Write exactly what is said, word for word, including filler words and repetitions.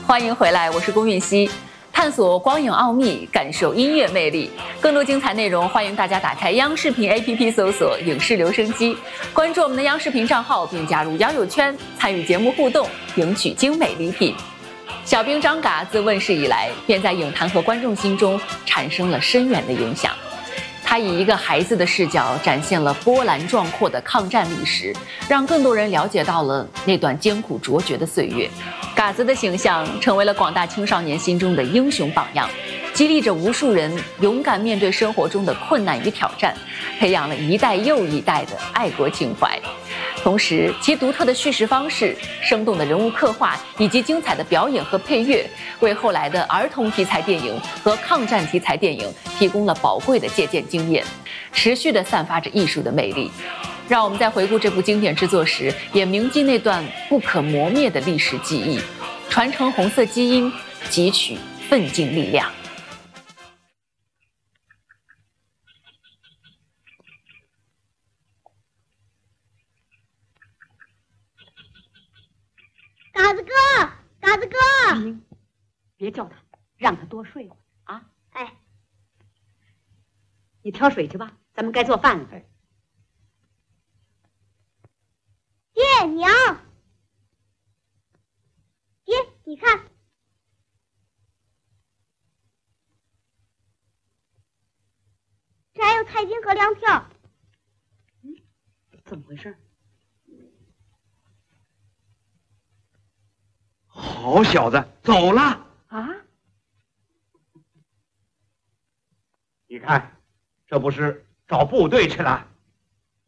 欢迎回来，我是龚韵希。探索光影奥秘，感受音乐魅力。更多精彩内容，欢迎大家打开央视频 A P P 搜索“影视留声机”，关注我们的央视频账号，并加入交友圈，参与节目互动，赢取精美礼品。小兵张嘎自问世以来，便在影坛和观众心中产生了深远的影响。他以一个孩子的视角展现了波澜壮阔的抗战历史，让更多人了解到了那段艰苦卓绝的岁月。嘎子的形象成为了广大青少年心中的英雄榜样，激励着无数人勇敢面对生活中的困难与挑战，培养了一代又一代的爱国情怀。同时，其独特的叙事方式、生动的人物刻画以及精彩的表演和配乐，为后来的儿童题材电影和抗战题材电影提供了宝贵的借鉴经验，持续地散发着艺术的魅力。让我们在回顾这部经典之作时，也铭记那段不可磨灭的历史记忆，传承红色基因，汲取奋进力量。 嘎子哥，嘎子哥， 嗯，别叫他，让他多睡会儿啊！ 哎， 你挑水去吧，咱们该做饭了。 爹娘，爹，你看，这还有菜金和粮票。 嗯，怎么回事？ 好小子，走了啊！ 你看，这不是找部队去了？